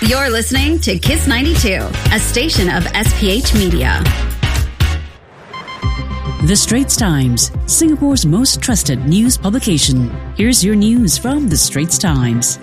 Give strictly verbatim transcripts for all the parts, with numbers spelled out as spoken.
You're listening to Kiss ninety-two, a station of S P H Media. The Straits Times, Singapore's most trusted news publication. Here's your news from The Straits Times.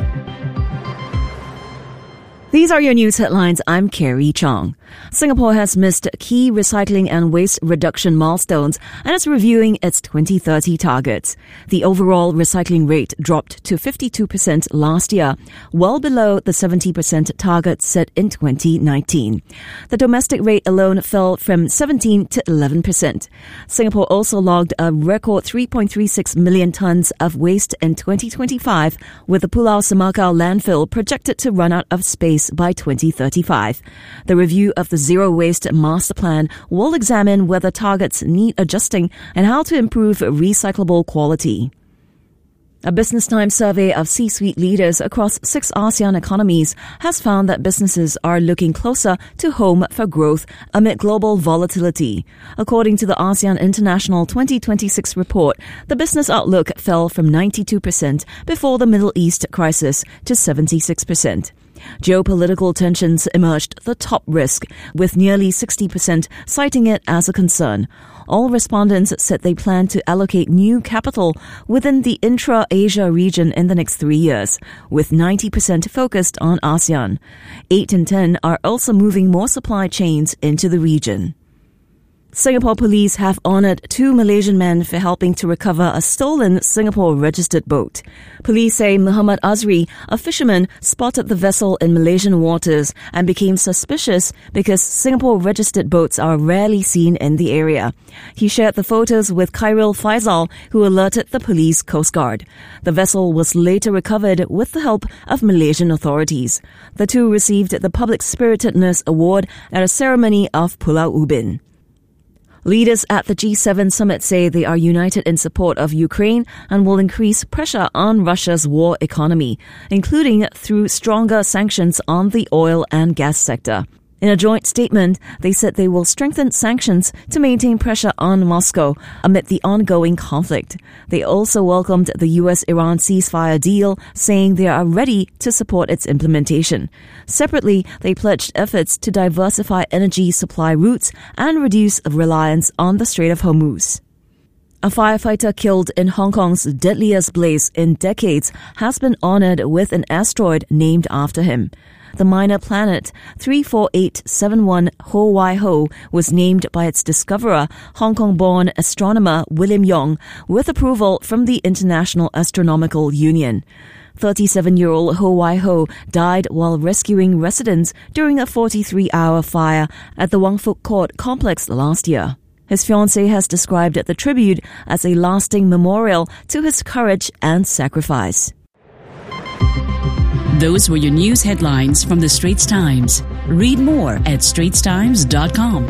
These are your news headlines. I'm Carrie Chong. Singapore has missed key recycling and waste reduction milestones and is reviewing its twenty thirty targets. The overall recycling rate dropped to fifty-two percent last year, well below the seventy percent target set in twenty nineteen. The domestic rate alone fell from seventeen to eleven percent. Singapore also logged a record three point three six million tonnes of waste in twenty twenty-five, with the Pulau Semakau landfill projected to run out of space by twenty thirty-five. The review of the Zero Waste Master Plan will examine whether targets need adjusting and how to improve recyclable quality. A Business Times survey of C-suite leaders across six ASEAN economies has found that businesses are looking closer to home for growth amid global volatility. According to the ASEAN International twenty twenty-six report, the business outlook fell from ninety-two percent before the Middle East crisis to seventy-six percent. Geopolitical tensions emerged the top risk, with nearly sixty percent citing it as a concern. All respondents said they plan to allocate new capital within the intra-Asia region in the next three years, with ninety percent focused on ASEAN. Eight in ten are also moving more supply chains into the region. Singapore police have honoured two Malaysian men for helping to recover a stolen Singapore-registered boat. Police say Muhammad Azri, a fisherman, spotted the vessel in Malaysian waters and became suspicious because Singapore-registered boats are rarely seen in the area. He shared the photos with Khairil Faisal, who alerted the police Coast Guard. The vessel was later recovered with the help of Malaysian authorities. The two received the Public Spiritedness Award at a ceremony of Pulau Ubin. Leaders at the G seven summit say they are united in support of Ukraine and will increase pressure on Russia's war economy, including through stronger sanctions on the oil and gas sector. In a joint statement, they said they will strengthen sanctions to maintain pressure on Moscow amid the ongoing conflict. They also welcomed the U S-Iran ceasefire deal, saying they are ready to support its implementation. Separately, they pledged efforts to diversify energy supply routes and reduce reliance on the Strait of Hormuz. A firefighter killed in Hong Kong's deadliest blaze in decades has been honored with an asteroid named after him. The minor planet three four eight seven one Ho Wai Ho was named by its discoverer, Hong Kong-born astronomer William Yong, with approval from the International Astronomical Union. thirty-seven-year-old Ho Wai Ho died while rescuing residents during a forty-three hour fire at the Wang Fuk Court complex last year. His fiancée has described the tribute as a lasting memorial to his courage and sacrifice. Those were your news headlines from The Straits Times. Read more at straits times dot com.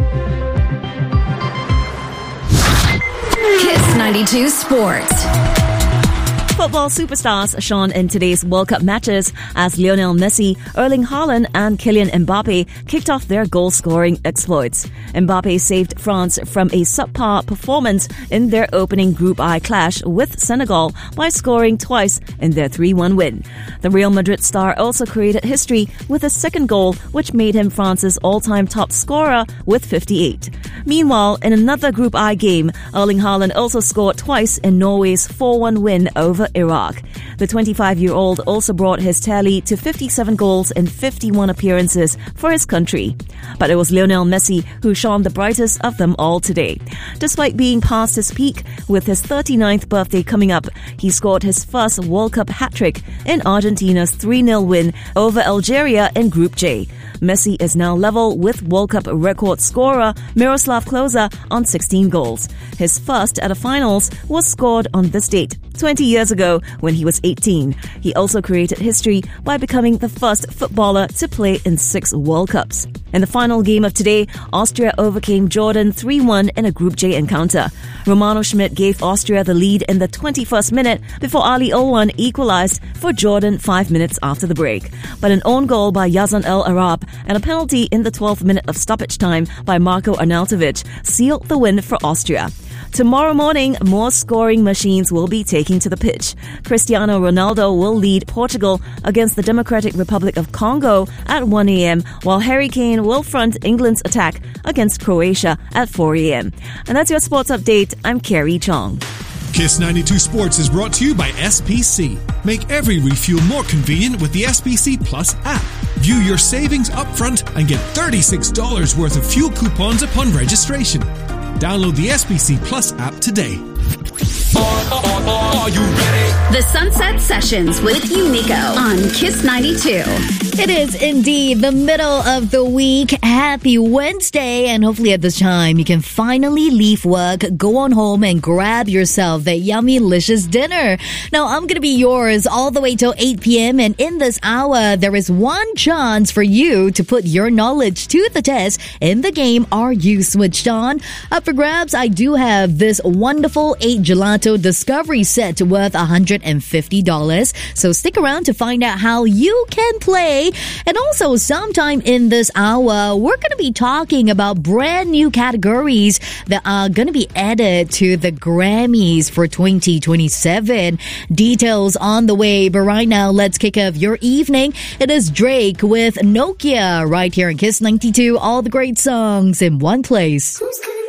Kiss ninety-two Sports. Football superstars shone in today's World Cup matches as Lionel Messi, Erling Haaland and Kylian Mbappe kicked off their goal-scoring exploits. Mbappe saved France from a subpar performance in their opening Group I clash with Senegal by scoring twice in their three one win. The Real Madrid star also created history with a second goal, which made him France's all-time top scorer with fifty-eight. Meanwhile, in another Group I game, Erling Haaland also scored twice in Norway's four one win over Iraq. The twenty-five-year-old also brought his tally to fifty-seven goals in fifty-one appearances for his country. But it was Lionel Messi who shone the brightest of them all today. Despite being past his peak, with his thirty-ninth birthday coming up, he scored his first World Cup hat-trick in Argentina's three nil win over Algeria in Group J. Messi is now level with World Cup record scorer Miroslav Klose on sixteen goals. His first at the finals was scored on this date, twenty years ago when he was eighteen. He also created history by becoming the first footballer to play in six World Cups. In the final game of today, Austria overcame Jordan three one in a Group J encounter. Romano Schmidt gave Austria the lead in the twenty-first minute before Ali Olwan equalized for Jordan five minutes after the break. But an own goal by Yazan El Arab and a penalty in the twelfth minute of stoppage time by Marko Arnautovic sealed the win for Austria. Tomorrow morning, more scoring machines will be taking to the pitch. Cristiano Ronaldo will lead Portugal against the Democratic Republic of Congo at one a.m., while Harry Kane will front England's attack against Croatia at four a.m. And that's your sports update. I'm Carrie Chong. Kiss ninety-two Sports is brought to you by S P C. Make every refuel more convenient with the S P C Plus app. View your savings upfront and get thirty-six dollars worth of fuel coupons upon registration. Download the S P C Plus app today. Are you ready? The Sunset Sessions with Unico on Kiss ninety-two. It is indeed the middle of the week. Happy Wednesday. And hopefully at this time you can finally leave work, go on home and grab yourself that yummy, delicious dinner. Now I'm going to be yours all the way till eight p.m. And in this hour, there is one chance for you to put your knowledge to the test in the game Are You Switched On? Up for grabs, I do have this wonderful eight Gelato Discovery set worth one hundred fifty dollars. So stick around to find out how you can play. And also, sometime in this hour, we're going to be talking about brand new categories that are going to be added to the Grammys for twenty twenty-seven. Details on the way, but right now, let's kick off your evening. It is Drake with Nokia right here in Kiss ninety-two. All the great songs in one place. Who's